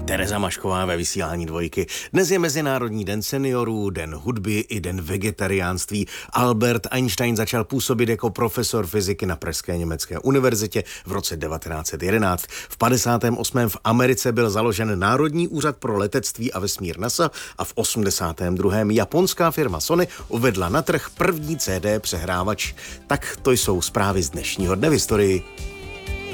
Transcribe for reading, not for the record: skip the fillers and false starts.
Tereza Mašková ve vysílání Dvojky. Dnes je Mezinárodní den seniorů, den hudby i den vegetariánství. Albert Einstein začal působit jako profesor fyziky na Pražské německé univerzitě v roce 1911. V 58. v Americe byl založen Národní úřad pro letectví a vesmír NASA a v 82. japonská firma Sony uvedla na trh první CD přehrávač. Tak to jsou zprávy z dnešního dne v historii.